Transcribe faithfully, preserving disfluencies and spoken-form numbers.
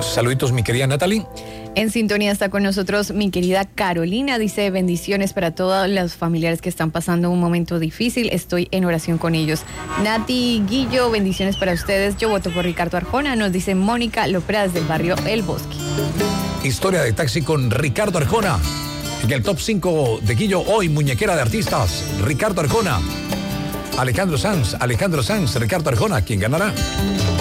Saluditos, mi querida Natalie. En sintonía está con nosotros mi querida Carolina. Dice: bendiciones para todos los familiares que están pasando un momento difícil. Estoy en oración con ellos. Nati Guillo, bendiciones para ustedes. Yo voto por Ricardo Arjona. Nos dice Mónica Lopraz del barrio El Bosque. Historia de taxi con Ricardo Arjona. En el top cinco de Guillo hoy, muñequera de artistas, Ricardo Arjona. Alejandro Sanz, Alejandro Sanz, Ricardo Arjona. ¿Quién ganará?